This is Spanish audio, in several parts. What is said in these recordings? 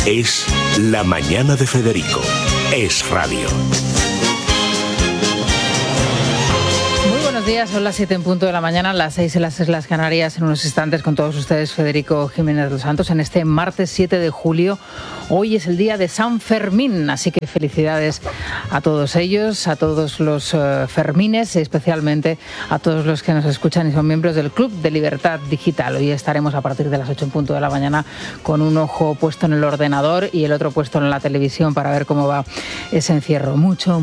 Es La Mañana de Federico. Es radio. Buenos días, son las 7 en punto de la mañana, las 6 en las Islas Canarias. En unos instantes con todos ustedes, Federico Jiménez Los Santos, en este martes 7 de julio. Hoy es el día de San Fermín, así que felicidades a todos ellos, a todos los Fermines, especialmente a todos los que nos escuchan y son miembros del Club de Libertad Digital. Hoy estaremos a partir de las 8 en punto de la mañana con un ojo puesto en el ordenador y el otro puesto en la televisión para ver cómo va ese encierro. Mucho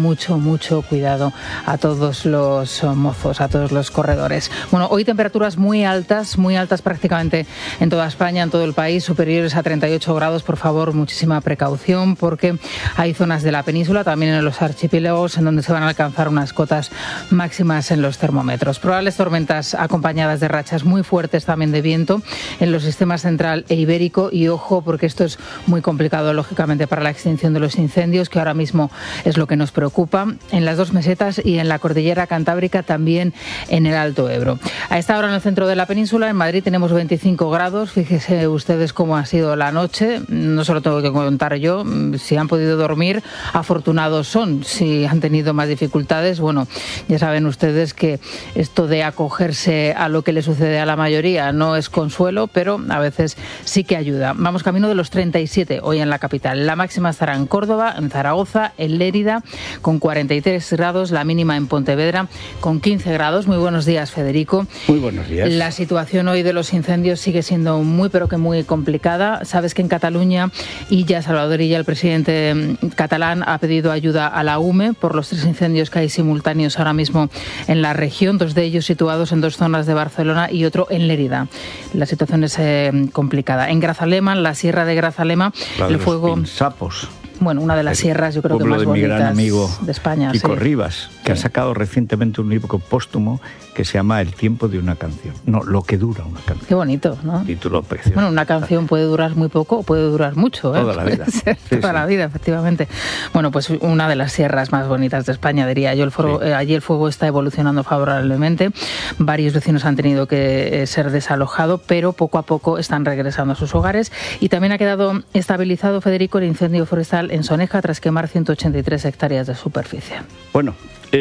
cuidado a todos los mozos, a todos los corredores. Bueno, hoy temperaturas muy altas prácticamente en toda España, en todo el país, superiores a 38 grados. Por favor, muchísima precaución porque hay zonas de la península, también en los archipiélagos, en donde se van a alcanzar unas cotas máximas en los termómetros. Probables tormentas acompañadas de rachas muy fuertes también de viento en los sistemas central e ibérico, y ojo porque esto es muy complicado lógicamente para la extinción de los incendios, que ahora mismo es lo que nos preocupa en las dos mesetas y en la cordillera cantábrica, también en el Alto Ebro. A esta hora en el centro de la península, en Madrid, tenemos 25 grados. Fíjese ustedes cómo ha sido la noche. No se lo tengo que contar yo. Si han podido dormir, afortunados son. Si han tenido más dificultades, bueno, ya saben ustedes que esto de acogerse a lo que le sucede a la mayoría no es consuelo, pero a veces sí que ayuda. Vamos camino de los 37 hoy en la capital. La máxima estará en Córdoba, en Zaragoza, en Lérida, con 43 grados, la mínima en Pontevedra, con 15 grados. Muy buenos días, Federico. Muy buenos días. La situación hoy de los incendios sigue siendo muy, pero que muy complicada. Sabes que en Cataluña Illa, Salvador Illa, el presidente catalán, ha pedido ayuda a la UME por los 3 incendios que hay simultáneos ahora mismo en la región, 2 de ellos situados en 2 zonas de Barcelona y otro en Lérida. La situación es complicada. En Grazalema, en la sierra de Grazalema, el fuego... Sapos. Bueno, una de las sierras, yo creo que más bonitas de mi gran amigo de España. Kiko Rivas, que ha sacado recientemente un libro póstumo que se llama El tiempo de una canción. No, lo que dura una canción. Qué bonito, ¿no? Título precioso. Bueno, una canción puede durar muy poco o puede durar mucho, ¿eh? Toda la vida. Toda la vida, efectivamente. Bueno, pues una de las sierras más bonitas de España, diría yo. Allí el fuego está evolucionando favorablemente. Varios vecinos han tenido que ser desalojados, pero poco a poco están regresando a sus hogares. Y también ha quedado estabilizado, Federico, el incendio forestal en Soneja tras quemar 183 hectáreas de superficie. Bueno,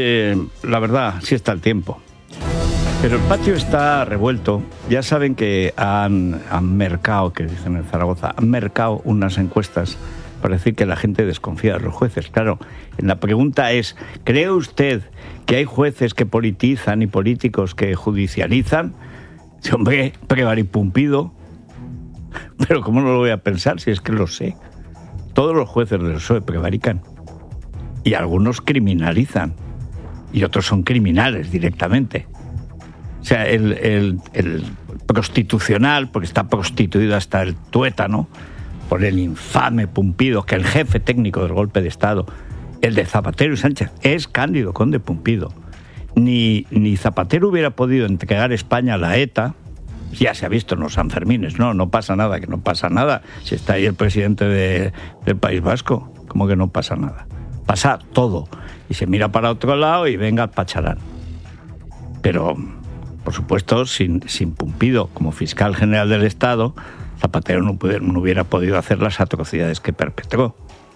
la verdad, sí está el tiempo. Pero el patio está revuelto. Ya saben que han mercado, que dicen en Zaragoza, han mercado unas encuestas para decir que la gente desconfía de los jueces. Claro, la pregunta es, ¿cree usted que hay jueces que politizan y políticos que judicializan? Sí, hombre, prevaripumpido. Pero ¿cómo no lo voy a pensar si es que lo sé? Todos los jueces del PSOE prevarican. Y algunos criminalizan. Y otros son criminales directamente. O sea, el prostitucional, porque está prostituido hasta el tuétano, por el infame Pumpido, que el jefe técnico del golpe de Estado, el de Zapatero y Sánchez, es Cándido Conde Pumpido. Ni Zapatero hubiera podido entregar España a la ETA. Ya se ha visto en los Sanfermines, no pasa nada, que no pasa nada. Si está ahí el presidente del País Vasco, como que no pasa nada. Pasa todo. Y se mira para otro lado y venga al pacharán. Pero, por supuesto, sin Pumpido como fiscal general del Estado, Zapatero no hubiera podido hacer las atrocidades que perpetró.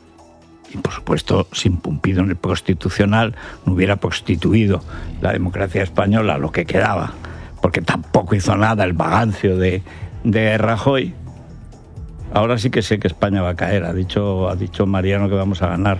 Y, por supuesto, sin Pumpido en el Constitucional no hubiera prostituido la democracia española, lo que quedaba. Porque tampoco hizo nada el vagancio de Rajoy. Ahora sí que sé que España va a caer. Ha dicho Mariano que vamos a ganar.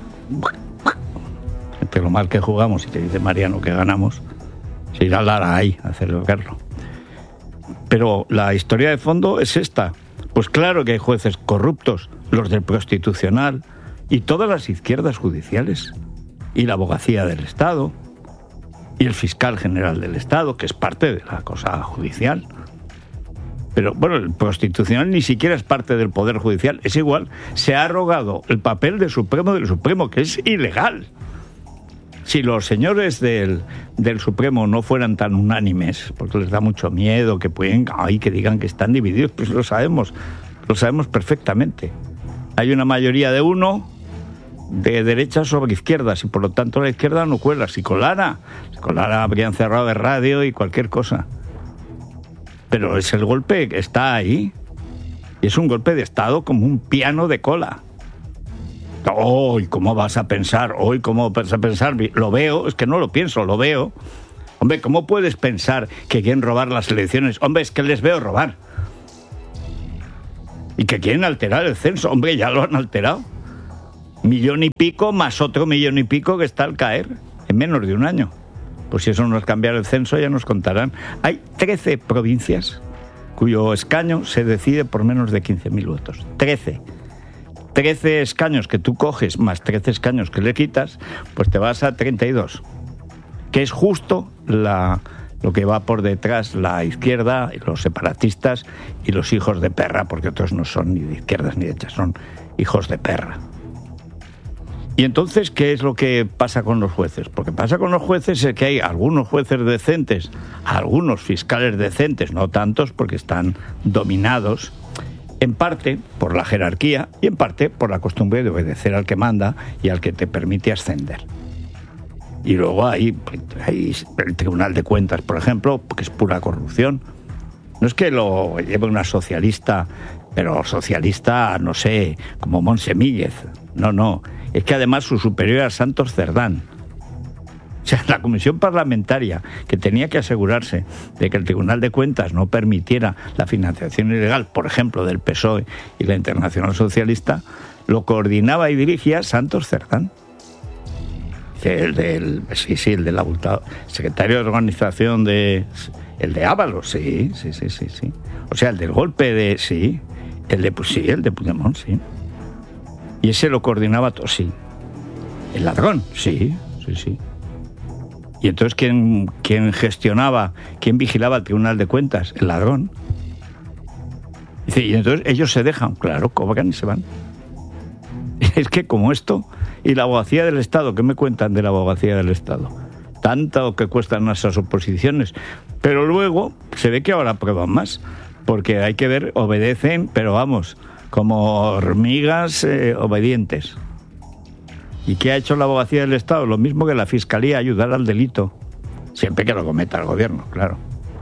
Entre lo mal que jugamos y que dice Mariano que ganamos, se irá Lara ahí a celebrarlo. Pero la historia de fondo es esta. Pues claro que hay jueces corruptos, los del Constitucional y todas las izquierdas judiciales y la abogacía del Estado y el fiscal general del Estado, que es parte de la cosa judicial. Pero bueno, el Constitucional ni siquiera es parte del Poder Judicial, es igual. Se ha arrogado el papel de Supremo del Supremo, que es ilegal. Si los señores del Supremo no fueran tan unánimes, porque les da mucho miedo que que digan que están divididos, pues lo sabemos perfectamente. Hay una mayoría de uno, de derechas sobre izquierdas, y por lo tanto la izquierda no cuela. Si colara habrían cerrado de radio y cualquier cosa. Pero es el golpe que está ahí. Y es un golpe de Estado como un piano de cola. Hoy, ¿cómo vas a pensar? Hoy, ¿cómo vas a pensar? Lo veo, es que no lo pienso, lo veo. Hombre, ¿cómo puedes pensar que quieren robar las elecciones? Hombre, es que les veo robar. Y que quieren alterar el censo. Hombre, ya lo han alterado. 1,5 millones más otro 1,5 millones que está al caer en menos de un año. Pues si eso no es cambiar el censo, ya nos contarán. Hay 13 provincias cuyo escaño se decide por menos de 15.000 votos. 13 escaños que tú coges más 13 escaños que le quitas, pues te vas a 32. Que es justo lo que va por detrás la izquierda, y los separatistas y los hijos de perra, porque otros no son ni de izquierdas ni de derechas, son hijos de perra. Y entonces, ¿qué es lo que pasa con los jueces? Porque pasa con los jueces es que hay algunos jueces decentes, algunos fiscales decentes, no tantos porque están dominados, en parte por la jerarquía y en parte por la costumbre de obedecer al que manda y al que te permite ascender. Y luego hay el Tribunal de Cuentas, por ejemplo, que es pura corrupción. No es que lo lleve una socialista, pero socialista, no sé, como Monsemíguez. No. Es que además su superior es Santos Cerdán. O sea, la comisión parlamentaria, que tenía que asegurarse de que el Tribunal de Cuentas no permitiera la financiación ilegal, por ejemplo, del PSOE y la Internacional Socialista, lo coordinaba y dirigía Santos Cerdán. El del abultado secretario de organización el de Ábalos, sí. O sea, el del golpe de, sí. El de Puigdemont, sí. Y ese lo coordinaba todo, sí. El ladrón, sí. Y entonces, ¿quién gestionaba, quién vigilaba el Tribunal de Cuentas? El ladrón. Dice, y entonces ellos se dejan, claro, cobran y se van. Es que como esto, y la abogacía del Estado, ¿qué me cuentan de la abogacía del Estado? Tanto que cuestan nuestras oposiciones, pero luego se ve que ahora prueban más, porque hay que ver, obedecen, pero vamos, como hormigas obedientes. ¿Y qué ha hecho la abogacía del Estado? Lo mismo que la Fiscalía, ayudar al delito, siempre que lo cometa el gobierno, claro.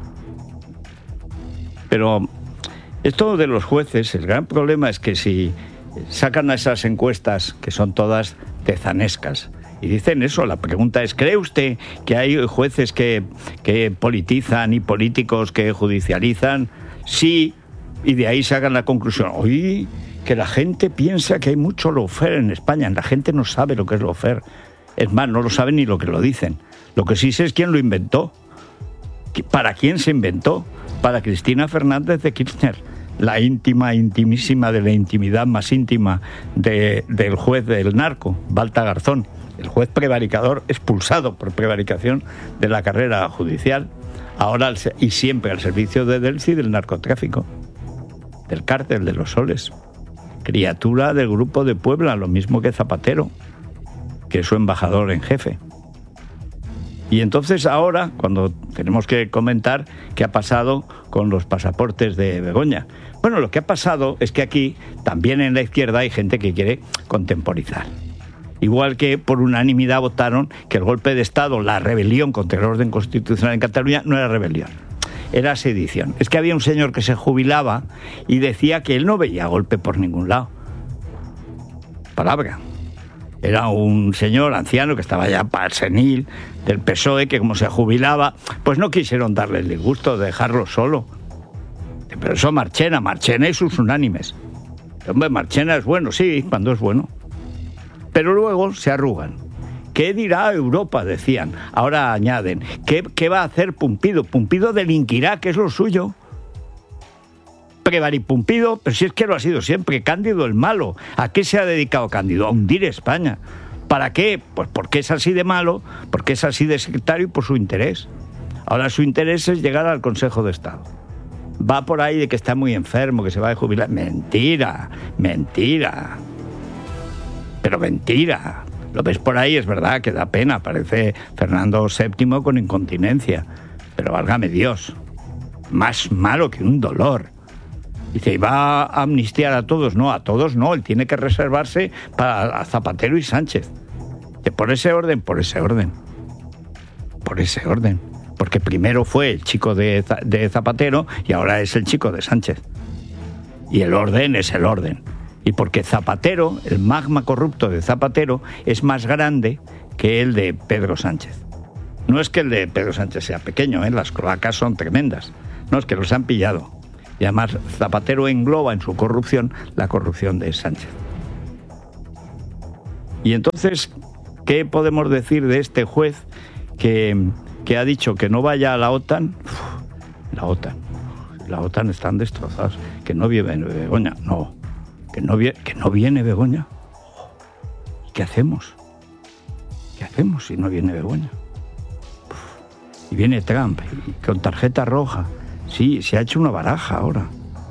Pero esto de los jueces, el gran problema es que si sacan esas encuestas, que son todas tezanescas, y dicen eso, la pregunta es, ¿cree usted que hay jueces que politizan y políticos que judicializan? Sí, y de ahí sacan la conclusión, oye, que la gente piensa que hay mucho lawfare en España. La gente no sabe lo que es lawfare. Es más, no lo sabe ni lo que lo dicen. Lo que sí sé es quién lo inventó. ¿Para quién se inventó? Para Cristina Fernández de Kirchner, la intimísima de la intimidad más íntima del juez del narco, Balta Garzón, el juez prevaricador, expulsado por prevaricación de la carrera judicial, ahora y siempre al servicio de Delcy del narcotráfico, del cártel de los soles. Criatura del Grupo de Puebla, lo mismo que Zapatero, que es su embajador en jefe. Y entonces ahora, cuando tenemos que comentar qué ha pasado con los pasaportes de Begoña. Bueno, lo que ha pasado es que aquí, también en la izquierda, hay gente que quiere contemporizar. Igual que por unanimidad votaron que el golpe de Estado, la rebelión contra el orden constitucional en Cataluña, no era rebelión, era sedición. Es que había un señor que se jubilaba y decía que él no veía golpe por ningún lado. Palabra. Era un señor anciano que estaba ya senil del PSOE, que como se jubilaba, pues no quisieron darle el disgusto de dejarlo solo. Pero eso Marchena y sus unánimes. Hombre, Marchena es bueno, sí, cuando es bueno. Pero luego se arrugan. ¿Qué dirá Europa?, decían. Ahora añaden, ¿qué va a hacer Pumpido? Pumpido delinquirá, que es lo suyo. Prevaripumpido, pero si es que lo ha sido siempre. Cándido el malo. ¿A qué se ha dedicado Cándido? A hundir España. ¿Para qué? Pues porque es así de malo, porque es así de sectario y por su interés. Ahora su interés es llegar al Consejo de Estado. Va por ahí de que está muy enfermo, que se va a jubilar. Mentira. Pero mentira. Lo ves por ahí, es verdad que da pena. Parece Fernando VII con incontinencia. Pero válgame Dios. Más malo que un dolor. Dice, ¿y va a amnistiar a todos? No, a todos no. Él tiene que reservarse para Zapatero y Sánchez. Por ese orden. Porque primero fue el chico de Zapatero y ahora es el chico de Sánchez. Y el orden es el orden. Y porque Zapatero, el magma corrupto de Zapatero, es más grande que el de Pedro Sánchez. No es que el de Pedro Sánchez sea pequeño, las cloacas son tremendas. No, es que los han pillado. Y además Zapatero engloba en su corrupción la corrupción de Sánchez. Y entonces, ¿qué podemos decir de este juez que ha dicho que no vaya a la OTAN? La OTAN están destrozados. Que no viene Begoña. No. Que no viene Begoña. ¿Qué hacemos? ¿Qué hacemos si no viene Begoña? Y viene Trump, y con tarjeta roja. Sí, se ha hecho una baraja ahora.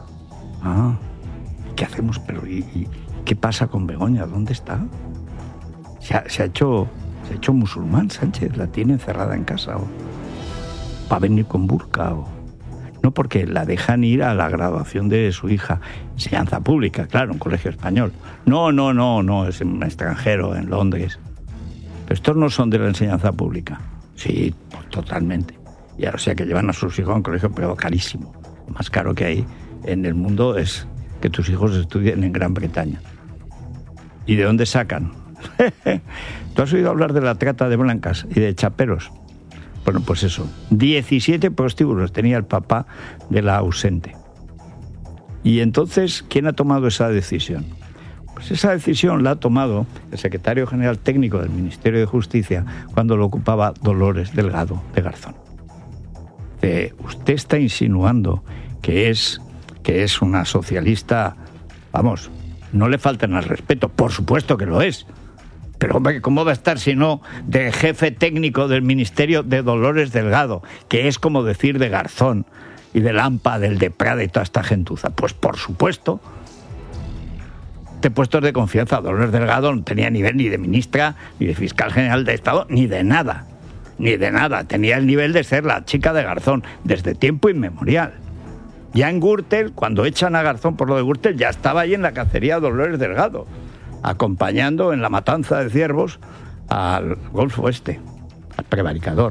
¿Qué hacemos? Pero ¿y qué pasa con Begoña? ¿Dónde está? Se ha hecho musulmán Sánchez, la tiene encerrada en casa. ¿Va a venir con burka? No, porque la dejan ir a la graduación de su hija. Enseñanza pública, claro, un colegio español. No, es un extranjero en Londres. Pero estos no son de la enseñanza pública. Sí, pues totalmente. Y ahora, o sea, que llevan a sus hijos a un colegio, pero carísimo. Lo más caro que hay en el mundo es que tus hijos estudien en Gran Bretaña. ¿Y de dónde sacan? ¿Tú has oído hablar de la trata de blancas y de chaperos? Bueno, pues eso. 17 prostíbulos tenía el papá de la ausente. Y entonces, ¿quién ha tomado esa decisión? Pues esa decisión la ha tomado el secretario general técnico del Ministerio de Justicia cuando lo ocupaba Dolores Delgado de Garzón. Usted está insinuando que es una socialista, vamos, no le falten al respeto, por supuesto que lo es. Pero hombre, ¿cómo va a estar si no de jefe técnico del Ministerio de Dolores Delgado, que es como decir de Garzón y de Lampa, del de Prada y toda esta gentuza? Pues por supuesto. De puestos de confianza, Dolores Delgado no tenía nivel ni de ministra, ni de fiscal general de Estado, ni de nada. Tenía el nivel de ser la chica de Garzón desde tiempo inmemorial. Ya en Gürtel, cuando echan a Garzón por lo de Gürtel, ya estaba ahí en la cacería Dolores Delgado, acompañando en la matanza de ciervos al Golfo Este, al prevaricador.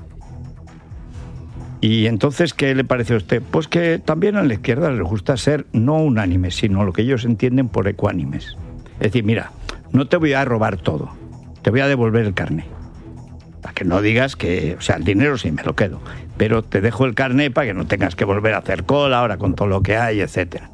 Y entonces, ¿qué le parece a usted? Pues que también a la izquierda les gusta ser no unánimes, sino lo que ellos entienden por ecuánimes. Es decir, mira, no te voy a robar todo, te voy a devolver el carné. Para que no digas que, o sea, el dinero sí me lo quedo, pero te dejo el carné para que no tengas que volver a hacer cola ahora con todo lo que hay, etcétera.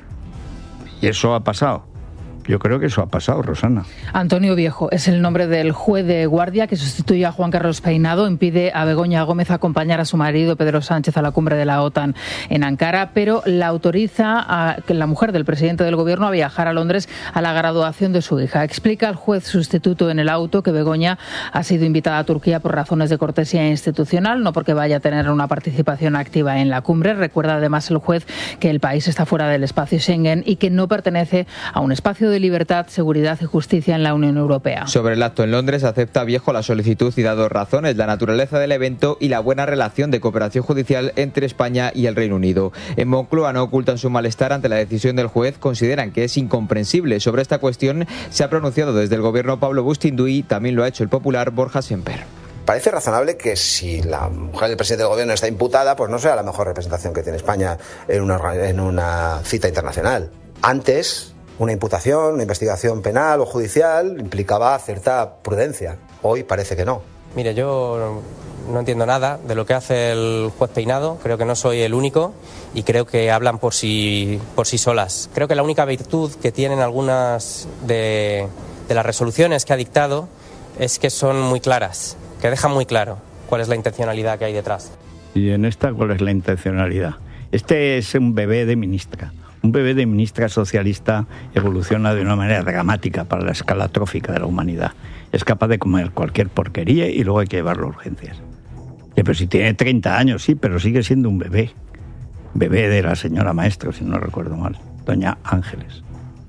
Y eso ha pasado. Yo creo que eso ha pasado, Rosana. Antonio Viejo es el nombre del juez de guardia que sustituye a Juan Carlos Peinado. Impide a Begoña Gómez acompañar a su marido Pedro Sánchez a la cumbre de la OTAN en Ankara, pero la autoriza a que la mujer del presidente del gobierno a viajar a Londres a la graduación de su hija. Explica el juez sustituto en el auto que Begoña ha sido invitada a Turquía por razones de cortesía institucional, no porque vaya a tener una participación activa en la cumbre. Recuerda además el juez que el país está fuera del espacio Schengen y que no pertenece a un espacio de libertad, seguridad y justicia en la Unión Europea. Sobre el acto en Londres, acepta Viejo la solicitud y da dos razones: la naturaleza del evento y la buena relación de cooperación judicial entre España y el Reino Unido. En Moncloa no ocultan su malestar ante la decisión del juez, consideran que es incomprensible. Sobre esta cuestión se ha pronunciado desde el gobierno Pablo Bustinduy, también lo ha hecho el popular Borja Semper. Parece razonable que si la mujer del presidente del gobierno está imputada, pues no sea la mejor representación que tiene España en una cita internacional. Antes, una imputación, una investigación penal o judicial implicaba cierta prudencia. Hoy parece que no. Mire, yo no entiendo nada de lo que hace el juez Peinado. Creo que no soy el único y creo que hablan por sí solas. Creo que la única virtud que tienen algunas de las resoluciones que ha dictado es que son muy claras, que dejan muy claro cuál es la intencionalidad que hay detrás. ¿Y en esta cuál es la intencionalidad? Este es un bebé de ministra. Un bebé de ministra socialista evoluciona de una manera dramática para la escala trófica de la humanidad. Es capaz de comer cualquier porquería y luego hay que llevarlo a urgencias. Pero si tiene 30 años, sí, pero sigue siendo un bebé. Bebé de la señora Maestro, si no recuerdo mal, doña Ángeles.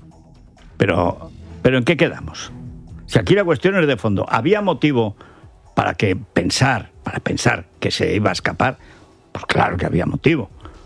Pero ¿en qué quedamos? Si aquí la cuestión es de fondo. ¿Había motivo para pensar que se iba a escapar? Pues claro que había motivo.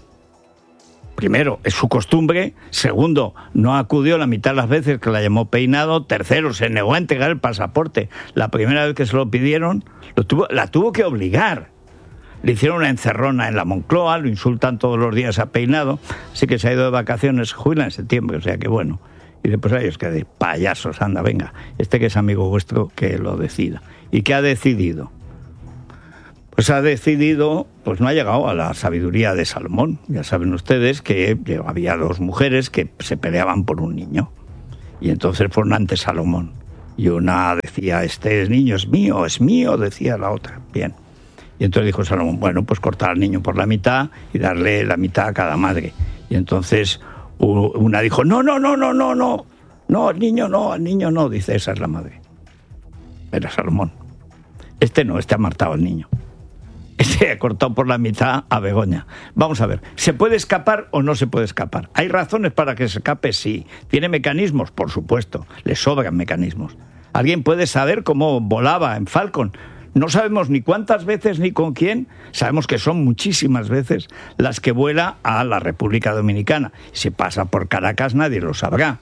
Primero, es su costumbre. Segundo, no acudió la mitad de las veces que la llamó Peinado. Tercero, se negó a entregar el pasaporte. La primera vez que se lo pidieron, la tuvo que obligar. Le hicieron una encerrona en la Moncloa, lo insultan todos los días a Peinado, así que se ha ido de vacaciones, jubila en septiembre, o sea que bueno. Y después a ellos que de payasos, anda, venga, que es amigo vuestro, que lo decida. ¿Y qué ha decidido? Pues ha decidido, pues no ha llegado a la sabiduría de Salomón. Ya saben ustedes que había 2 mujeres que se peleaban por un niño. Y entonces fueron ante Salomón. Y una decía, este niño es mío, decía la otra. Bien. Y entonces dijo Salomón, bueno, pues cortar al niño por la mitad y darle la mitad a cada madre. Y entonces una dijo, no, al niño no, dice, esa es la madre. Era Salomón. No, ha matado al niño. Ha cortado por la mitad a Begoña. Vamos a ver, ¿se puede escapar o no se puede escapar? ¿Hay razones para que se escape? Sí. ¿Tiene mecanismos? Por supuesto. Le sobran mecanismos. ¿Alguien puede saber cómo volaba en Falcon? No sabemos ni cuántas veces ni con quién. Sabemos que son muchísimas veces las que vuela a la República Dominicana. Si pasa por Caracas nadie lo sabrá.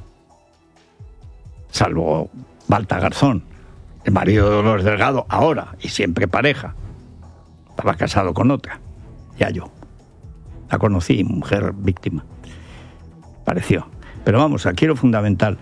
Salvo Balta Garzón, el marido de Dolores Delgado, ahora y siempre pareja. Estaba casado con otra, ya yo. La conocí, mujer víctima. Pareció. Pero vamos, aquí lo fundamental,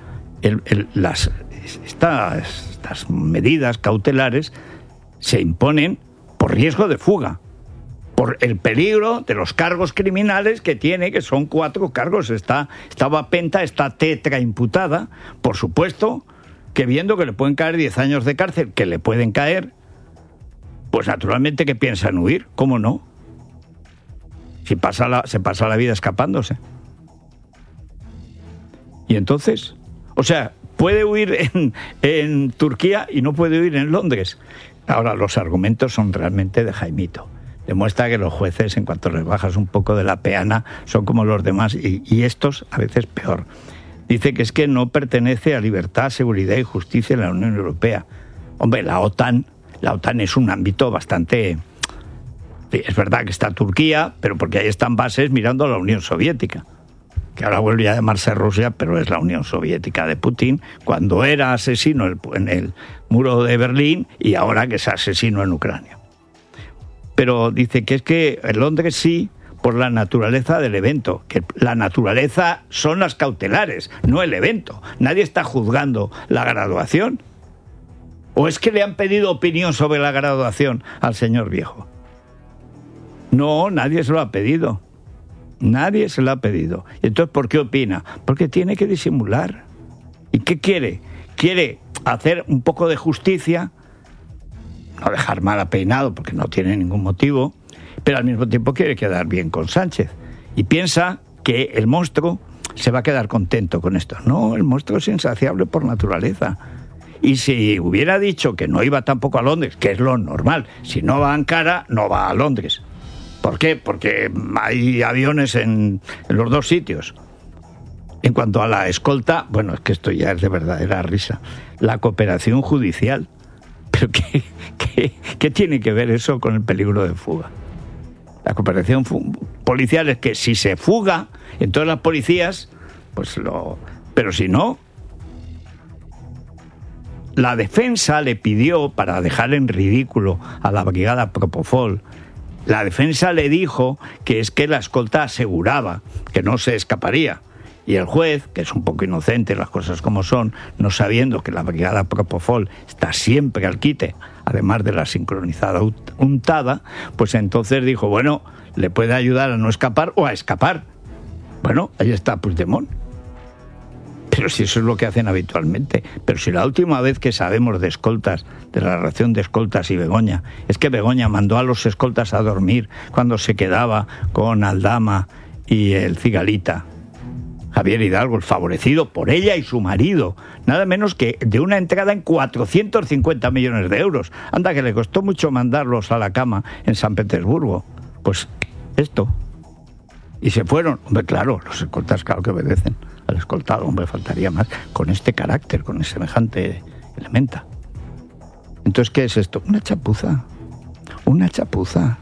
estas medidas cautelares se imponen por riesgo de fuga, por el peligro de los cargos criminales que tiene, que son 4 cargos. Está Penta, está tetra imputada, por supuesto, que viendo que le pueden caer 10 años de cárcel, que le pueden caer, pues naturalmente que piensan huir, ¿cómo no? Se pasa la vida escapándose. Y entonces, o sea, puede huir en Turquía y no puede huir en Londres. Ahora, los argumentos son realmente de Jaimito. Demuestra que los jueces, en cuanto les bajas un poco de la peana, son como los demás, y estos a veces peor. Dice que es que no pertenece a libertad, seguridad y justicia en la Unión Europea. Hombre, la OTAN es un ámbito bastante... Es verdad que está Turquía, pero porque ahí están bases mirando a la Unión Soviética, que ahora vuelve a llamarse Rusia, pero es la Unión Soviética de Putin, cuando era asesino en el muro de Berlín y ahora que es asesino en Ucrania. Pero dice que es que en Londres sí, por la naturaleza del evento, que la naturaleza son las cautelares, no el evento. Nadie está juzgando la graduación. ¿O es que le han pedido opinión sobre la graduación al señor Viejo? No, nadie se lo ha pedido. Nadie se lo ha pedido. ¿Y entonces por qué opina? Porque tiene que disimular. ¿Y qué quiere? Quiere hacer un poco de justicia, no dejar mal a Peinado porque no tiene ningún motivo, pero al mismo tiempo quiere quedar bien con Sánchez. Y piensa que el monstruo se va a quedar contento con esto. No, el monstruo es insaciable por naturaleza. Y si hubiera dicho que no iba tampoco a Londres, que es lo normal, si no va a Ankara, no va a Londres. ¿Por qué? Porque hay aviones en los 2 sitios. En cuanto a la escolta, bueno, es que esto ya es de verdadera risa. La cooperación judicial. ¿Pero qué tiene que ver eso con el peligro de fuga? La cooperación policial es que si se fuga, entonces las policías, pero si no... La defensa le pidió, para dejar en ridículo a la brigada Propofol, la defensa le dijo que es que la escolta aseguraba que no se escaparía. Y el juez, que es un poco inocente, las cosas como son, no sabiendo que la brigada Propofol está siempre al quite, además de la sincronizada untada, pues entonces dijo, bueno, le puede ayudar a no escapar o a escapar. Bueno, ahí está Puigdemont. Pero si eso es lo que hacen habitualmente. Pero si la última vez que sabemos de escoltas, de la relación de escoltas y Begoña, es que Begoña mandó a los escoltas a dormir cuando se quedaba con Aldama y el Cigalita. Javier Hidalgo, el favorecido por ella y su marido, nada menos que de una entrada en 450 millones de euros. Anda, que le costó mucho mandarlos a la cama en San Petersburgo. Pues esto. Y se fueron. Hombre, claro, los escoltas claro que obedecen al escoltado, hombre, faltaría más, con este carácter, con semejante elementa. Entonces, ¿qué es esto? Una chapuza. Una chapuza.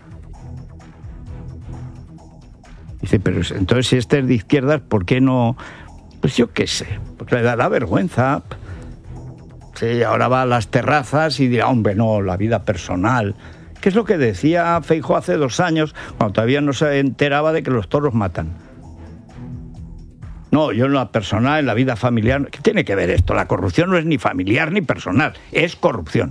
Dice, pero entonces si este es de izquierdas, ¿por qué no? Pues yo qué sé, porque le dará vergüenza. Sí, ahora va a las terrazas y dirá, hombre, no, la vida personal. ¿Qué es lo que decía Feijóo hace 2 años, cuando todavía no se enteraba de que los toros matan? No, yo en la personal, en la vida familiar... ¿Qué tiene que ver esto? La corrupción no es ni familiar ni personal, es corrupción.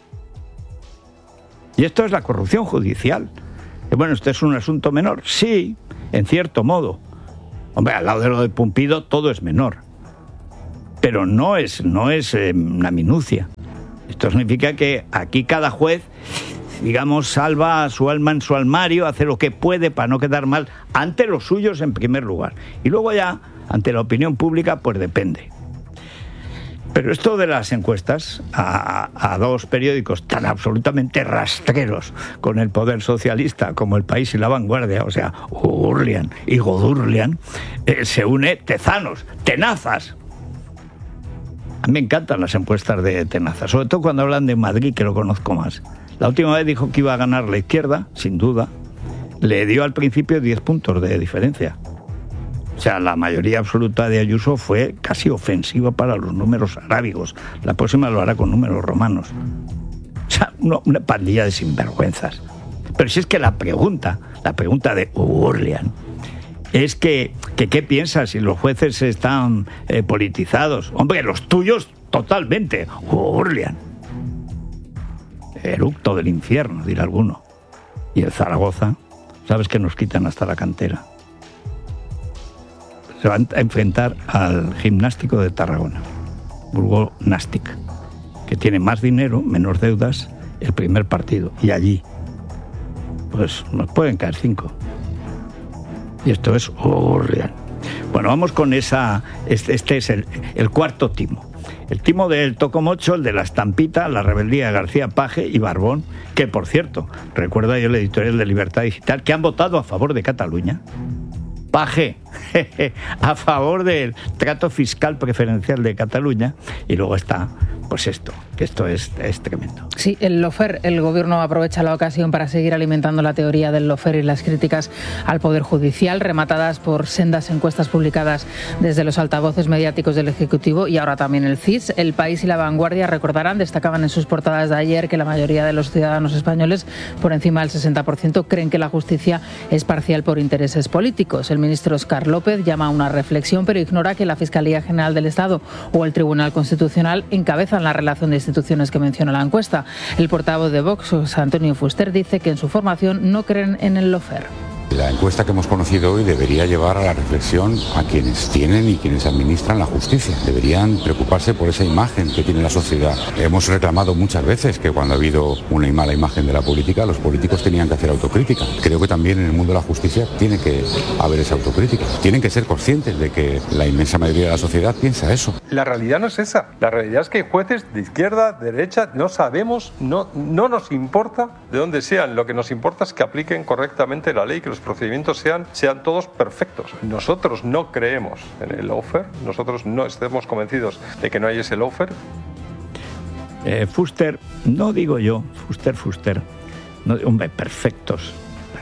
Y esto es la corrupción judicial. Y bueno, ¿este es un asunto menor? Sí, en cierto modo. Hombre, al lado de lo de Pumpido todo es menor. Pero no es una minucia. Esto significa que aquí cada juez, digamos, salva a su alma en su armario, hace lo que puede para no quedar mal ante los suyos en primer lugar. Y luego ya, ante la opinión pública, pues depende. Pero esto de las encuestas a 2 periódicos tan absolutamente rastreros con el poder socialista como El País y La Vanguardia, o sea, Urlian y Godurlian, se une Tezanos, Tenazas. A mí me encantan las encuestas de Tenazas, sobre todo cuando hablan de Madrid, que lo conozco más. La última vez dijo que iba a ganar la izquierda, sin duda. Le dio al principio 10 puntos de diferencia. O sea, la mayoría absoluta de Ayuso fue casi ofensiva para los números arábigos. La próxima lo hará con números romanos. O sea, una pandilla de sinvergüenzas. Pero si es que la pregunta de Urlian es que ¿qué piensas si los jueces están politizados? Hombre, los tuyos totalmente. Urlian. Eructo del infierno, dirá alguno. Y el Zaragoza, ¿sabes que nos quitan hasta la cantera? Se van a enfrentar al Gimnástico de Tarragona, Burgos Nastic, que tiene más dinero, menos deudas, el primer partido. Y allí, pues nos pueden caer 5. Y esto es real. Bueno, vamos con esa... Este es el cuarto timo. El timo del Tocomocho, el de la estampita, la rebeldía de García Paje y Barbón, que por cierto, recuerda yo el editorial de Libertad Digital, que han votado a favor de Cataluña. Paje, a favor del trato fiscal preferencial de Cataluña, y luego está, pues esto es tremendo. Sí, el lawfare, el gobierno aprovecha la ocasión para seguir alimentando la teoría del lawfare y las críticas al Poder Judicial, rematadas por sendas encuestas publicadas desde los altavoces mediáticos del Ejecutivo y ahora también el CIS. El País y La Vanguardia, recordarán, destacaban en sus portadas de ayer que la mayoría de los ciudadanos españoles, por encima del 60%, creen que la justicia es parcial por intereses políticos. El ministro Óscar López llama a una reflexión, pero ignora que la Fiscalía General del Estado o el Tribunal Constitucional encabezan la relación de instituciones que menciona la encuesta. El portavoz de Vox, José Antonio Fuster, dice que en su formación no creen en el lawfare. La encuesta que hemos conocido hoy debería llevar a la reflexión a quienes tienen y quienes administran la justicia. Deberían preocuparse por esa imagen que tiene la sociedad. Hemos reclamado muchas veces que cuando ha habido una mala imagen de la política, los políticos tenían que hacer autocrítica. Creo que también en el mundo de la justicia tiene que haber esa autocrítica. Tienen que ser conscientes de que la inmensa mayoría de la sociedad piensa eso. La realidad no es esa. La realidad es que hay jueces de izquierda, de derecha, no sabemos, no nos importa de dónde sean. Lo que nos importa es que apliquen correctamente la ley, que los procedimientos sean todos perfectos. Nosotros no creemos en el lawfare, nosotros no estamos convencidos de que no hay ese lawfare. Fuster, no digo yo, Fuster, no, hombre, perfectos.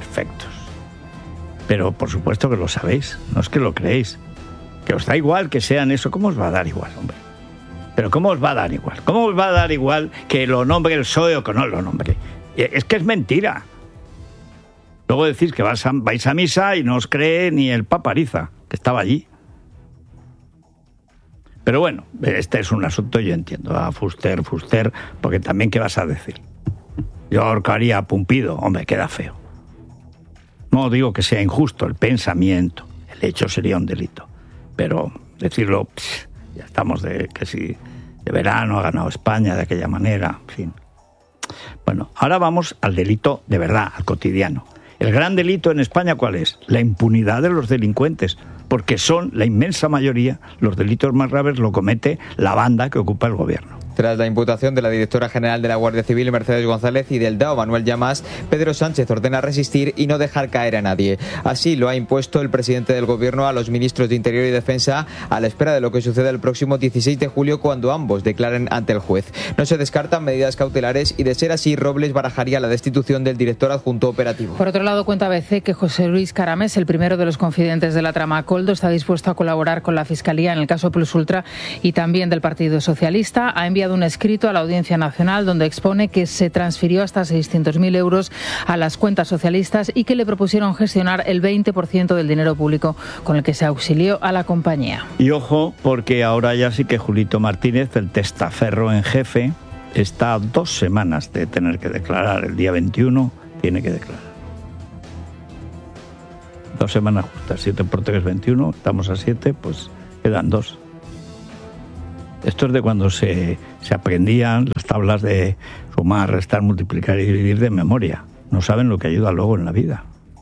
Pero por supuesto que lo sabéis, no es que lo creéis, que os da igual que sean eso. ¿Cómo os va a dar igual, hombre? Pero ¿cómo os va a dar igual? ¿Cómo os va a dar igual que lo nombre el PSOE o que no lo nombre? Es que es mentira. Luego decís que vais a misa y no os cree ni el Papa Ariza, que estaba allí. Pero bueno, este es un asunto, yo entiendo, a Fuster, porque también, ¿qué vas a decir? Yo ahorcaría a Pumpido, hombre, queda feo. No digo que sea injusto el pensamiento, el hecho sería un delito, pero decirlo, ya estamos que si de verano ha ganado España de aquella manera, en fin. Bueno, ahora vamos al delito de verdad, al cotidiano. El gran delito en España, ¿cuál es? La impunidad de los delincuentes, porque son la inmensa mayoría, los delitos más graves lo comete la banda que ocupa el gobierno. Tras la imputación de la directora general de la Guardia Civil, Mercedes González, y del DAO, Manuel Llamas, Pedro Sánchez ordena resistir y no dejar caer a nadie. Así lo ha impuesto el presidente del Gobierno a los ministros de Interior y Defensa a la espera de lo que suceda el próximo 16 de julio cuando ambos declaren ante el juez. No se descartan medidas cautelares y, de ser así, Robles barajaría la destitución del director adjunto operativo. Por otro lado, cuenta ABC que José Luis Caramés, el primero de los confidentes de la trama Coldo, está dispuesto a colaborar con la Fiscalía en el caso Plus Ultra y también del Partido Socialista. Ha enviado enviado un escrito a la Audiencia Nacional donde expone que se transfirió hasta 600.000 euros a las cuentas socialistas y que le propusieron gestionar el 20% del dinero público con el que se auxilió a la compañía. Y ojo, porque ahora ya sí que Julito Martínez, el testaferro en jefe, está a 2 semanas de tener que declarar. El día 21 tiene que declarar. 2 semanas justas, 7 por 3, 21, estamos a 7, pues quedan 2. Esto es de cuando se aprendían las tablas de sumar, restar, multiplicar y dividir de memoria. No saben lo que ayuda luego en la vida.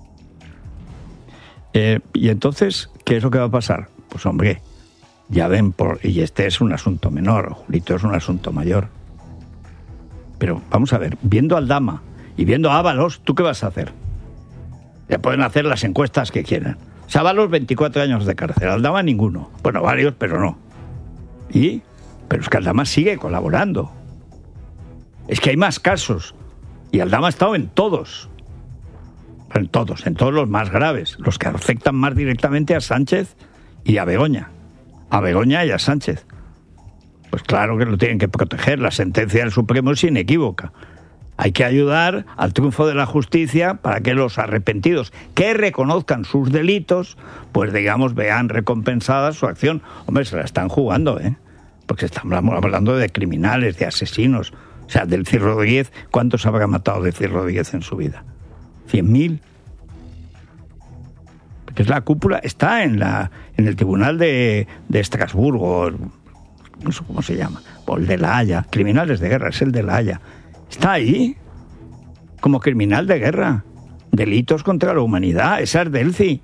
Y entonces, ¿qué es lo que va a pasar? Pues hombre, ya ven, y este es un asunto menor, Julito es un asunto mayor. Pero vamos a ver, viendo a Aldama y viendo a Ábalos, ¿tú qué vas a hacer? Ya pueden hacer las encuestas que quieran. O sea, Ábalos 24 años de cárcel, Aldama ninguno. Bueno, varios, pero no. Pero es que Aldama sigue colaborando. Es que hay más casos. Y Aldama ha estado en todos. En todos los más graves. Los que afectan más directamente a Sánchez y a Begoña. A Begoña y a Sánchez. Pues claro que lo tienen que proteger. La sentencia del Supremo es inequívoca. Hay que ayudar al triunfo de la justicia para que los arrepentidos que reconozcan sus delitos, pues digamos, vean recompensada su acción. Hombre, se la están jugando, porque estamos hablando de criminales, de asesinos. O sea, del Cid Rodríguez, ¿cuántos habrá matado de Cid Rodríguez en su vida? 100.000. Porque es la cúpula, está en el tribunal de Estrasburgo, no sé cómo se llama, o el de La Haya, criminales de guerra, es el de La Haya. Está ahí, como criminal de guerra. Delitos contra la humanidad, esa es Delci.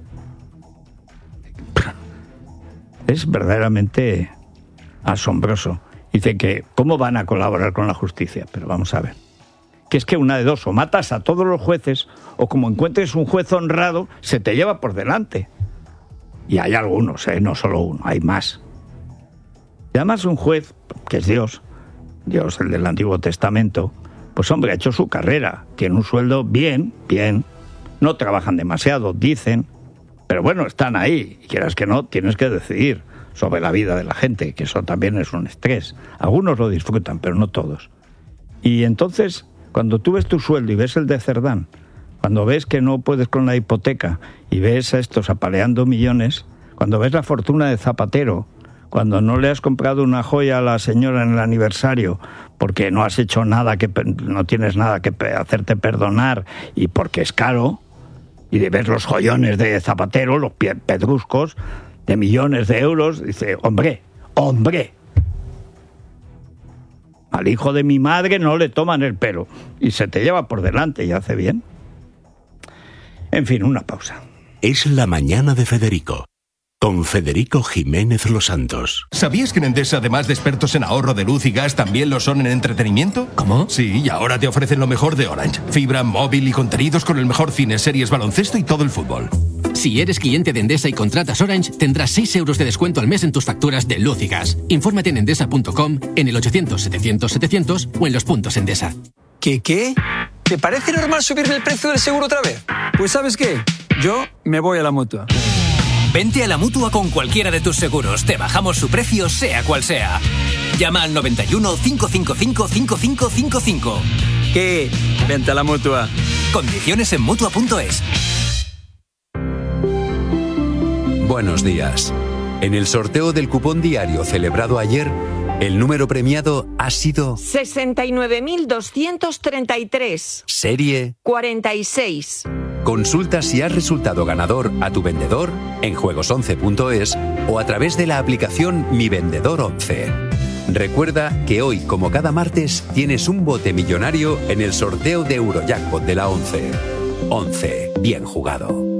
Es verdaderamente asombroso. Dice que, ¿cómo van a colaborar con la justicia? Pero vamos a ver. Que es que una de dos, o matas a todos los jueces, o como encuentres un juez honrado, se te lleva por delante. Y hay algunos, no solo uno, hay más. Y además un juez, que es Dios, el del Antiguo Testamento, pues hombre, ha hecho su carrera, tiene un sueldo bien, no trabajan demasiado, dicen, pero bueno, están ahí, y quieras que no, tienes que decidir sobre la vida de la gente, que eso también es un estrés. Algunos lo disfrutan, pero no todos. Y entonces, cuando tú ves tu sueldo y ves el de Cerdán, cuando ves que no puedes con la hipoteca y ves a estos apaleando millones, cuando ves la fortuna de Zapatero, cuando no le has comprado una joya a la señora en el aniversario porque no has hecho nada, no tienes nada que hacerte perdonar y porque es caro, y de ver los joyones de Zapatero, los pedruscos de millones de euros, dice, hombre, al hijo de mi madre no le toman el pelo y se te lleva por delante y hace bien. En fin, una pausa. Es la mañana de Federico. Con Federico Jiménez Los Santos. ¿Sabías que en Endesa, además de expertos en ahorro de luz y gas, también lo son en entretenimiento? ¿Cómo? Sí, y ahora te ofrecen lo mejor de Orange. Fibra, móvil y contenidos con el mejor cine, series, baloncesto y todo el fútbol. Si eres cliente de Endesa y contratas Orange, tendrás 6 euros de descuento al mes en tus facturas de luz y gas. Infórmate en endesa.com, en el 800-700-700 o en los puntos Endesa. ¿Qué? ¿Te parece normal subirme el precio del seguro otra vez? Pues ¿sabes qué? Yo me voy a la Mutua. Vente a la Mutua con cualquiera de tus seguros. Te bajamos su precio, sea cual sea. Llama al 91 555 5555. ¿Qué? Vente a la Mutua. Condiciones en Mutua.es. Buenos días. En el sorteo del cupón diario celebrado ayer, el número premiado ha sido 69.233. Serie 46. Consulta si has resultado ganador a tu vendedor en juegos11.es o a través de la aplicación Mi Vendedor 11. Recuerda que hoy, como cada martes, tienes un bote millonario en el sorteo de Eurojackpot de la 11. 11. Bien jugado.